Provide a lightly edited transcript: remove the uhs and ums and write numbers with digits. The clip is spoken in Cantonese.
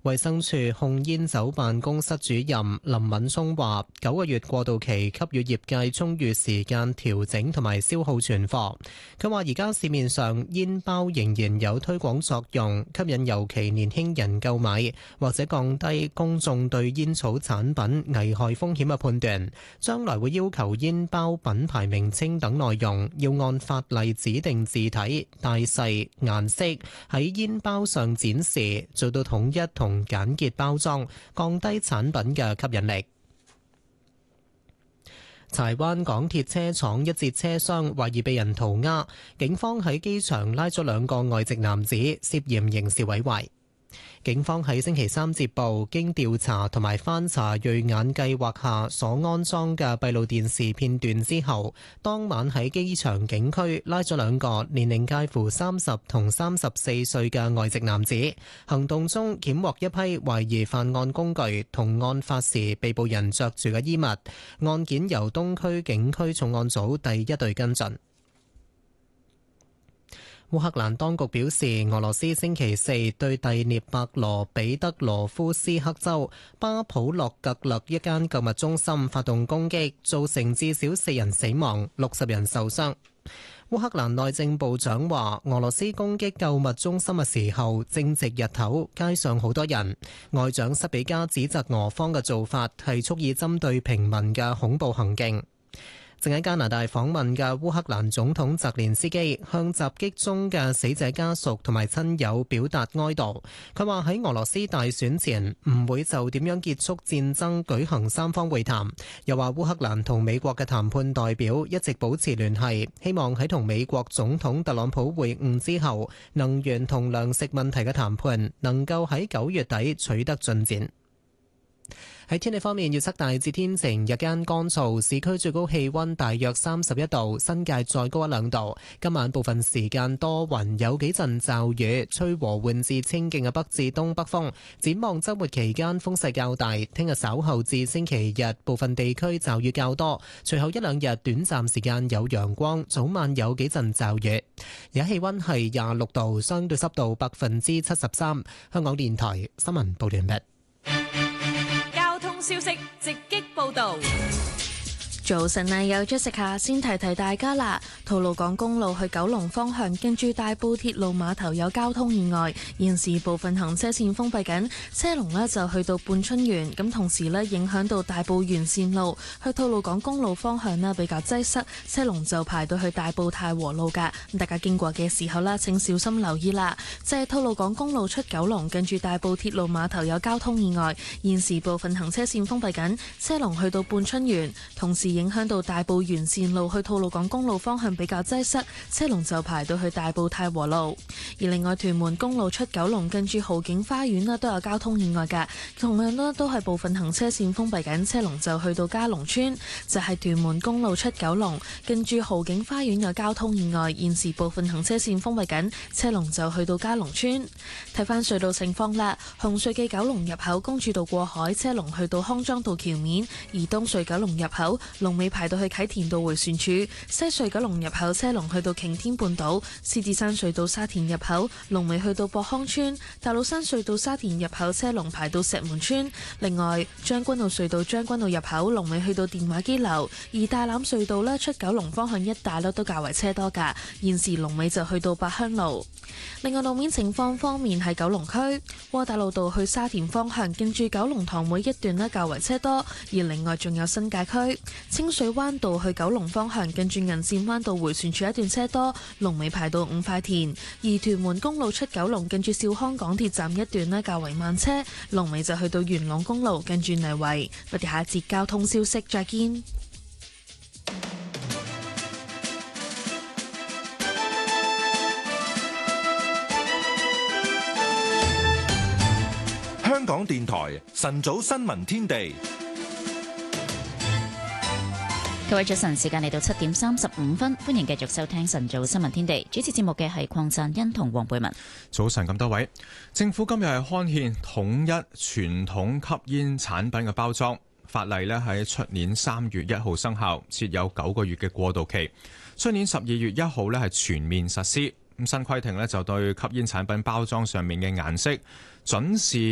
衛生署控煙酒辦公室主任林敏聰話：9個月過渡期給予業界充裕時間調整同埋消耗存貨。佢話：而家市面上煙包仍然有推廣作用，吸引尤其年輕人購買，或者降低公眾對煙草產品危害風險嘅判斷。將來會要求煙包品牌名稱等內容要按法例指定字體、大細、顏色喺煙包上展示，做到統一同簡潔包裝，降低產品嘅吸引力。柴灣港鐵車廠一節車廂懷疑被人塗鴉，警方喺機場拉咗2個外籍男子，涉嫌刑事毀壞。警方喺星期三接報，經調查同埋翻查銳眼計劃下所安裝嘅閉路電視片段之後，當晚喺機場警區拉咗2個年齡介乎30同34歲嘅外籍男子。行動中檢獲一批懷疑犯案工具同案發時被捕人着住嘅衣物。案件由東區警區重案組第1隊跟進。烏克蘭當局表示，俄羅斯星期4對第聶伯羅彼得羅夫斯克州巴普洛格勒一間購物中心發動攻擊，造成至少4人死亡、60人受傷。烏克蘭內政部長話，俄羅斯攻擊購物中心嘅時候正值日頭，街上好多人。外長塞比加指責俄方嘅做法係蓄意針對平民嘅恐怖行徑。正喺加拿大訪問嘅烏克蘭總統澤連斯基向襲擊中嘅死者家屬同埋親友表達哀悼。佢話喺俄羅斯大選前唔會就點樣結束戰爭舉行3方會談。又話烏克蘭同美國嘅談判代表一直保持聯繫，希望喺同美國總統特朗普會晤之後，能源同糧食問題嘅談判能夠喺9月底取得進展。喺天氣方面，預測大致天晴，日間乾燥，市區最高氣溫大約31度，新界再高1-2度。今晚部分時間多雲，有幾陣驟雨，吹和緩至清勁嘅北至東北風。展望週末期間風勢較大，聽日稍後至星期日部分地區驟雨較多，隨後1-2日短暫時間有陽光，早晚有幾陣驟雨。而家氣溫係26度，相對濕度73%。香港電台新聞報道完畢。 消息直擊報道。 早晨啊，有咗食下先提提大家啦。吐露港公路去九龍方向，近住大埔鐵路碼頭有交通意外，現時部分行車線封閉緊，車龍呢就去到半春園，咁同時呢影響到大埔沿線路去吐露港公路方向呢比較擠塞，車龍就排到去大埔太和路噶。咁大家經過嘅時候呢，請小心留意啦。就係吐露港公路出九龍，近住大埔鐵路碼頭有交通意外，現時部分行車線封閉緊，車龍去到半春園，同時影響到大埔沿線路去吐露港公路方向比較擠塞，車龍就排到去大埔太和路。而另外屯門公路出九龍近住豪景花園咧都有交通意外㗎，同樣咧都係部分行車線封閉緊，車龍就去到嘉龍村。就係屯門公路出九龍近住豪景花園有交通意外，現時部分行車線封閉緊，車龍就去到嘉龍村。睇翻隧道情況啦，紅隧嘅九龍入口公主道過海，車龍去到康莊道橋面；而東隧九龍入口龍尾排到去啟田道迴旋處，西隧九龍入口車龍去到擎天半島，獅子山隧道沙田入口龍尾去到博康村，大老山隧道沙田入口車龍排到石門村。另外將軍澳隧道將軍澳入口龍尾去到電話機樓，而大欖隧道呢出九龍方向一帶都較為車多噶，現時龍尾就去到八鄉路。另外路面情況方面係九龍區窩打老道去沙田方向近住九龍塘每一段呢較為車多，而另外仲有新界區清水灣道去九龍方向近住銀線灣道迴旋處一段車多，龍尾排到五塊田。而屯門公路出九龍近住兆康港鐵站一段呢較為慢車，龍尾就去到元朗公路近住泥圍。我哋下一節交通消息再見。 香港電台晨早新聞天地， 各位早晨，時間嚟到7:35，歡迎繼續收聽晨早新聞天地。主持節目嘅係鄺贊恩同黃貝文。 早晨咁多位，政府今日係刊憲統一傳統吸煙產品嘅包裝法例呢，喺出年3月1號生效，設有9個月嘅過渡期。出年12月1號呢係全面實施。咁新規定呢，就對吸煙產品包裝上面嘅顏色準視